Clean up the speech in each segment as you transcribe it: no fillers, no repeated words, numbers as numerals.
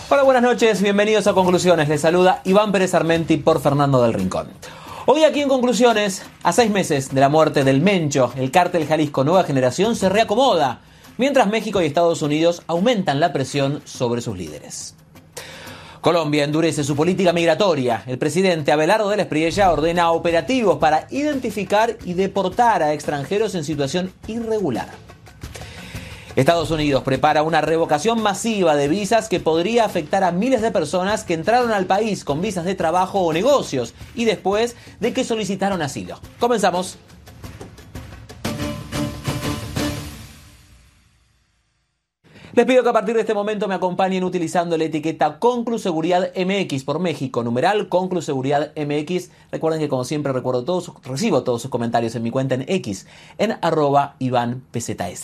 Hola, buenas noches, bienvenidos a Conclusiones. Les saluda Iván Pérez Armenti por Fernando del Rincón. Hoy aquí en Conclusiones, a 6 meses de la muerte del Mencho, el cártel Jalisco Nueva Generación se reacomoda, mientras México y Estados Unidos aumentan la presión sobre sus líderes. Colombia endurece su política migratoria. El presidente Abelardo de la Espriella ordena operativos para identificar y deportar a extranjeros en situación irregular. Estados Unidos prepara una revocación masiva de visas que podría afectar a miles de personas que entraron al país con visas de trabajo o negocios y después de que solicitaron asilo. Comenzamos. Les pido que a partir de este momento me acompañen utilizando la etiqueta Concluseguridad MX por México, numeral Concluseguridad MX. Recuerden que como siempre recibo todos sus comentarios en mi cuenta en X, en @IvánPZS.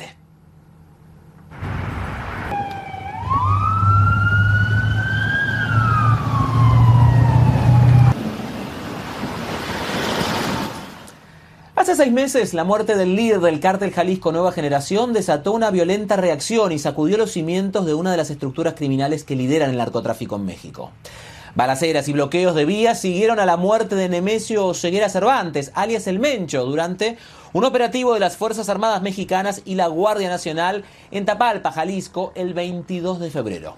Hace 6 meses, la muerte del líder del cártel Jalisco Nueva Generación desató una violenta reacción y sacudió los cimientos de una de las estructuras criminales que lideran el narcotráfico en México. Balaceras y bloqueos de vías siguieron a la muerte de Nemesio Oseguera Cervantes, alias El Mencho, durante un operativo de las Fuerzas Armadas Mexicanas y la Guardia Nacional en Tapalpa, Jalisco, el 22 de febrero.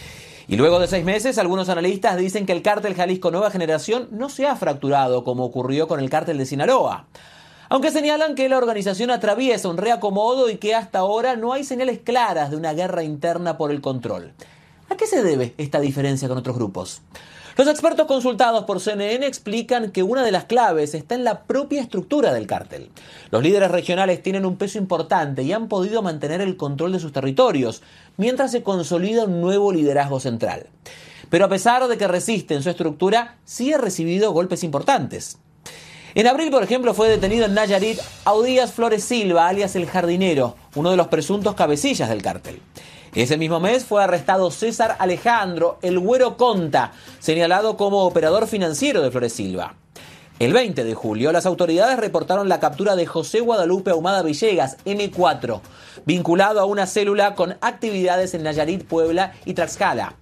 Y luego de 6 meses, algunos analistas dicen que el cártel Jalisco Nueva Generación no se ha fracturado como ocurrió con el cártel de Sinaloa, aunque señalan que la organización atraviesa un reacomodo y que hasta ahora no hay señales claras de una guerra interna por el control. ¿A qué se debe esta diferencia con otros grupos? Los expertos consultados por CNN explican que una de las claves está en la propia estructura del cártel. Los líderes regionales tienen un peso importante y han podido mantener el control de sus territorios, mientras se consolida un nuevo liderazgo central. Pero a pesar de que resisten su estructura, sí ha recibido golpes importantes. En abril, por ejemplo, fue detenido en Nayarit Audías Flores Silva, alias El Jardinero, uno de los presuntos cabecillas del cártel. Ese mismo mes fue arrestado César Alejandro El Güero Conta, señalado como operador financiero de Flores Silva. El 20 de julio, las autoridades reportaron la captura de José Guadalupe Ahumada Villegas, M4, vinculado a una célula con actividades en Nayarit, Puebla y Tlaxcala.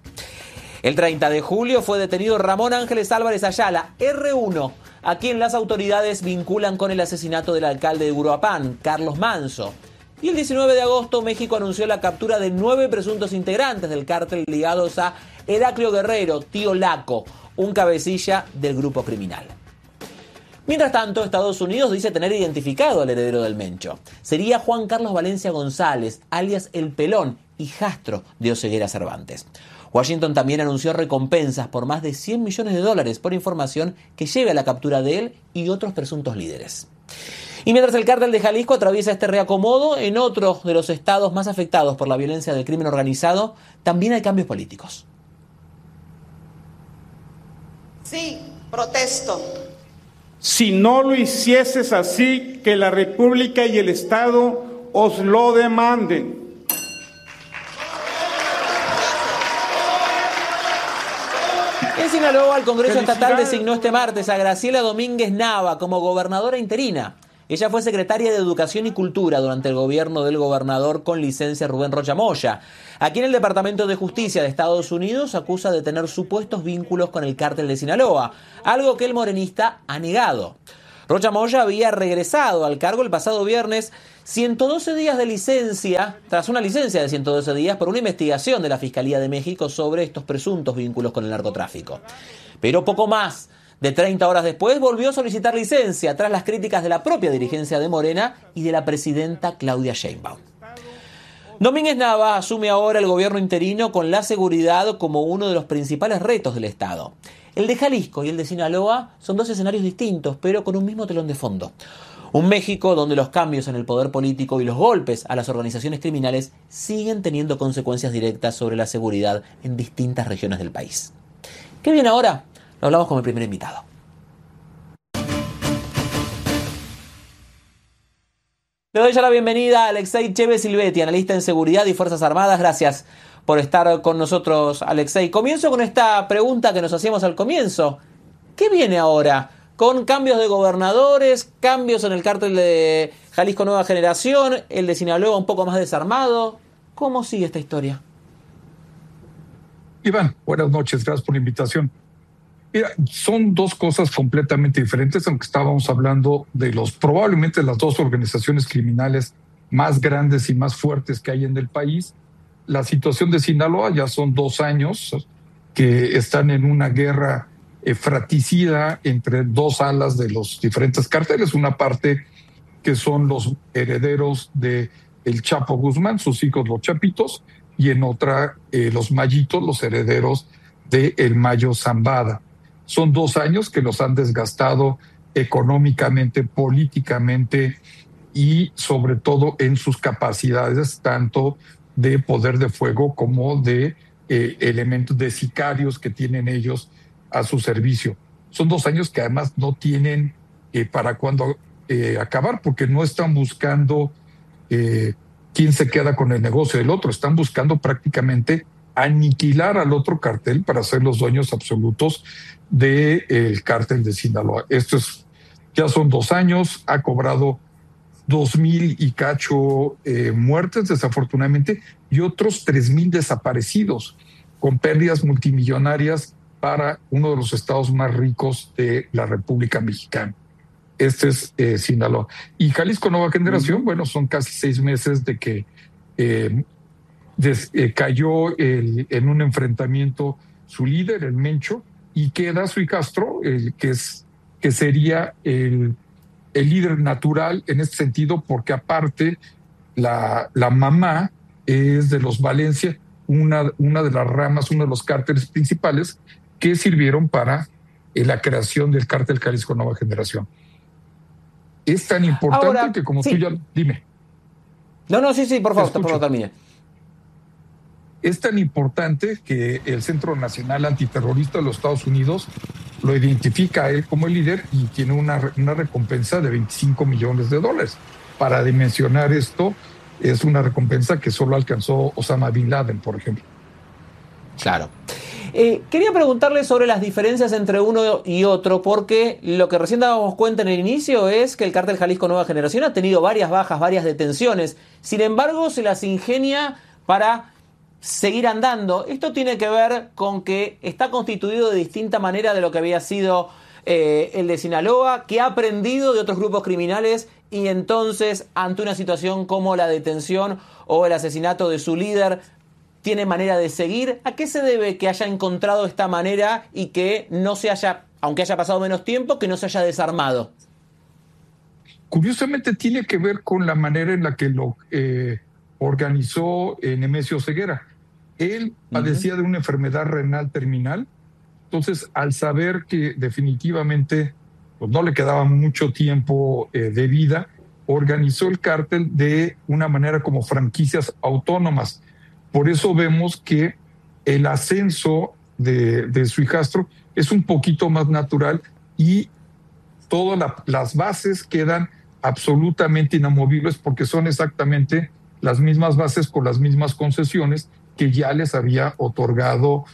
El 30 de julio fue detenido Ramón Ángeles Álvarez Ayala, R1, a quien las autoridades vinculan con el asesinato del alcalde de Uruapán, Carlos Manso. Y el 19 de agosto, México anunció la captura de 9 presuntos integrantes del cártel ligados a Heraclio Guerrero, Tío Laco, un cabecilla del grupo criminal. Mientras tanto, Estados Unidos dice tener identificado al heredero del Mencho. Sería Juan Carlos Valencia González, alias El Pelón, hijastro de Oseguera Cervantes. Washington también anunció recompensas por más de $100 millones por información que lleve a la captura de él y otros presuntos líderes. Y mientras el cártel de Jalisco atraviesa este reacomodo, en otro de los estados más afectados por la violencia del crimen organizado, también hay cambios políticos. Sí, protesto. Si no lo hicieses así, que la República y el Estado os lo demanden. En Sinaloa, el Congreso Estatal designó este martes a Graciela Domínguez Nava como gobernadora interina. Ella fue secretaria de Educación y Cultura durante el gobierno del gobernador con licencia Rubén Rocha Moya, a quien el Departamento de Justicia de Estados Unidos acusa de tener supuestos vínculos con el cártel de Sinaloa, algo que el morenista ha negado. Rocha Moya había regresado al cargo el pasado viernes 112 días de licencia, tras una licencia de 112 días por una investigación de la Fiscalía de México sobre estos presuntos vínculos con el narcotráfico. Pero poco más de 30 horas después volvió a solicitar licencia tras las críticas de la propia dirigencia de Morena y de la presidenta Claudia Sheinbaum. Domínguez Nava asume ahora el gobierno interino con la seguridad como uno de los principales retos del Estado. El de Jalisco y el de Sinaloa son 2 escenarios distintos, pero con un mismo telón de fondo. Un México donde los cambios en el poder político y los golpes a las organizaciones criminales siguen teniendo consecuencias directas sobre la seguridad en distintas regiones del país. ¿Qué viene ahora? Lo hablamos con el primer invitado. Le doy ya la bienvenida a Alexei Cheve Silvetti, analista en seguridad y Fuerzas Armadas. Gracias por estar con nosotros, Alexei. Comienzo con esta pregunta que nos hacíamos al comienzo. ¿Qué viene ahora? Con cambios de gobernadores, cambios en el cártel de Jalisco Nueva Generación, el de Sinaloa un poco más desarmado. ¿Cómo sigue esta historia? Iván, buenas noches, gracias por la invitación. Mira, son dos cosas completamente diferentes, aunque estábamos hablando de probablemente las dos organizaciones criminales más grandes y más fuertes que hay en el país. La situación de Sinaloa ya son 2 años que están en una guerra fratricida entre dos alas de los diferentes cárteles. Una parte que son los herederos de el Chapo Guzmán, sus hijos los Chapitos, y en otra los Mayitos, los herederos de el Mayo Zambada. Son 2 años que los han desgastado económicamente, políticamente y sobre todo en sus capacidades tanto de poder de fuego como de elementos de sicarios que tienen ellos a su servicio. Son 2 años que además no tienen para cuándo acabar, porque no están buscando quién se queda con el negocio del otro, están buscando prácticamente aniquilar al otro cartel para ser los dueños absolutos del cártel de Sinaloa. Ya son 2 años, ha cobrado 2,000 y cacho muertes, desafortunadamente, y otros 3,000 desaparecidos, con pérdidas multimillonarias para uno de los estados más ricos de la República Mexicana. Este es Sinaloa. Y Jalisco Nueva Generación, bueno, son casi 6 meses de que cayó en un enfrentamiento su líder, el Mencho, y queda Suicastro, que sería el líder natural en este sentido, porque aparte la mamá es de los Valencia, una de las ramas, uno de los cárteles principales que sirvieron para la creación del cártel Jalisco Nueva Generación. Es tan importante ahora, que como sí. Tú ya... Dime. No, sí, por favor, termine. Es tan importante que el Centro Nacional Antiterrorista de los Estados Unidos lo identifica a él como el líder y tiene una recompensa de $25 millones. Para dimensionar esto, es una recompensa que solo alcanzó Osama Bin Laden, por ejemplo. Claro. Quería preguntarle sobre las diferencias entre uno y otro, porque lo que recién dábamos cuenta en el inicio es que el cártel Jalisco Nueva Generación ha tenido varias bajas, varias detenciones. Sin embargo, se las ingenia para seguir andando. Esto tiene que ver con que está constituido de distinta manera de lo que había sido el de Sinaloa, que ha aprendido de otros grupos criminales y entonces, ante una situación como la detención o el asesinato de su líder, tiene manera de seguir. ¿A qué se debe que haya encontrado esta manera y que no se haya, aunque haya pasado menos tiempo, que no se haya desarmado? Curiosamente tiene que ver con la manera en la que lo organizó Nemesio Ceguera. Él padecía de una enfermedad renal terminal, entonces al saber que definitivamente pues, no le quedaba mucho tiempo de vida, organizó el cártel de una manera como franquicias autónomas. Por eso vemos que el ascenso de su hijastro es un poquito más natural y todas las bases quedan absolutamente inamovibles porque son exactamente las mismas bases con las mismas concesiones que ya les había otorgado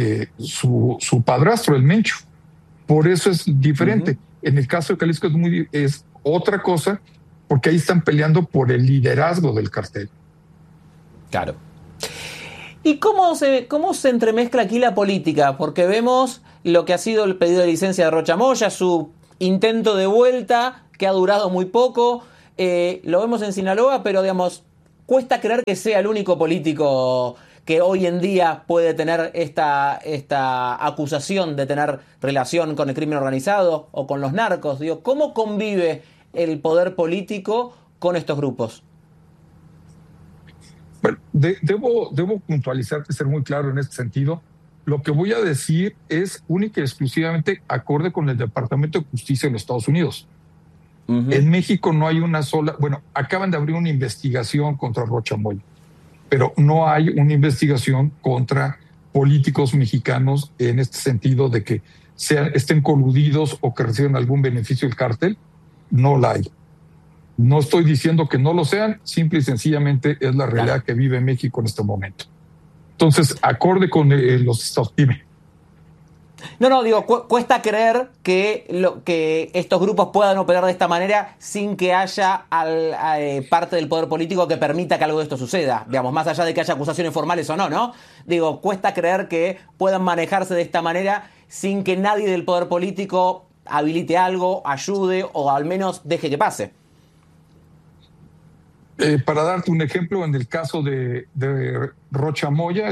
su padrastro, el Mencho. Por eso es diferente. En el caso de Jalisco es otra cosa porque ahí están peleando por el liderazgo del cartel. Claro. ¿Y cómo se entremezcla aquí la política? Porque vemos lo que ha sido el pedido de licencia de Rocha Moya, su intento de vuelta, que ha durado muy poco. Lo vemos en Sinaloa, pero digamos, cuesta creer que sea el único político que hoy en día puede tener esta acusación de tener relación con el crimen organizado o con los narcos. Digo, ¿cómo convive el poder político con estos grupos? Bueno, debo puntualizar y ser muy claro en este sentido. Lo que voy a decir es única y exclusivamente acorde con el Departamento de Justicia de los Estados Unidos. En México no hay una sola... Bueno, acaban de abrir una investigación contra Rocha Moya, pero no hay una investigación contra políticos mexicanos en este sentido de que estén coludidos o que reciban algún beneficio del cártel. No la hay. No estoy diciendo que no lo sean, simple y sencillamente es la realidad que vive México en este momento. Entonces, acorde con los estados. Dime. No, digo, cuesta creer que estos grupos puedan operar de esta manera sin que haya parte del poder político que permita que algo de esto suceda. Digamos, más allá de que haya acusaciones formales o no, ¿no? Digo, cuesta creer que puedan manejarse de esta manera sin que nadie del poder político habilite algo, ayude o al menos deje que pase. Para darte un ejemplo, en el caso de Rocha Moya,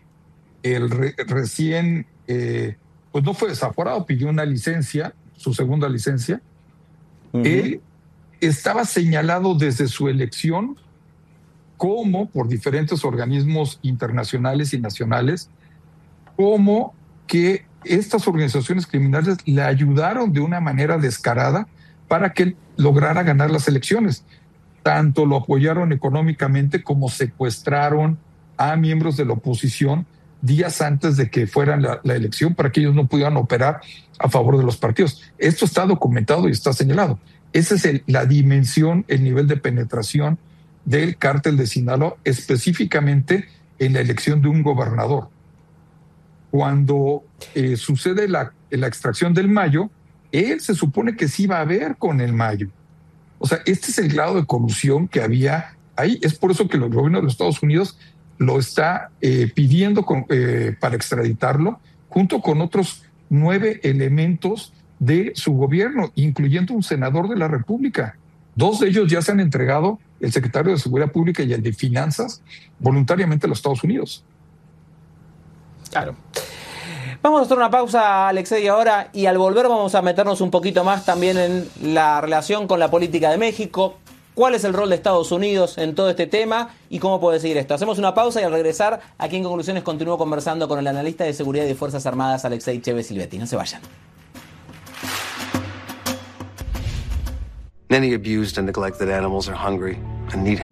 recién, pues no fue desaforado, pidió una licencia, su segunda licencia. Él estaba señalado desde su elección como, por diferentes organismos internacionales y nacionales, como que estas organizaciones criminales le ayudaron de una manera descarada para que él lograra ganar las elecciones. Tanto lo apoyaron económicamente como secuestraron a miembros de la oposición días antes de que fuera la elección para que ellos no pudieran operar a favor de los partidos. Esto está documentado y está señalado. Esa es la dimensión, el nivel de penetración del cártel de Sinaloa, específicamente en la elección de un gobernador. Cuando sucede la extracción del Mayo, él se supone que sí iba a ver con el Mayo. O sea, este es el grado de colusión que había ahí. Es por eso que el gobierno de los Estados Unidos lo está pidiendo para extraditarlo, junto con otros 9 elementos de su gobierno, incluyendo un senador de la República. 2 de ellos ya se han entregado, el secretario de Seguridad Pública y el de Finanzas, voluntariamente a los Estados Unidos. Claro. Vamos a hacer una pausa, Alexei, ahora, y al volver vamos a meternos un poquito más también en la relación con la política de México. ¿Cuál es el rol de Estados Unidos en todo este tema y cómo puede seguir esto? Hacemos una pausa y al regresar, aquí en Conclusiones, continúo conversando con el analista de seguridad y de Fuerzas Armadas, Alexei Chévez Silvetti. No se vayan. Many abused and neglected animals are hungry and need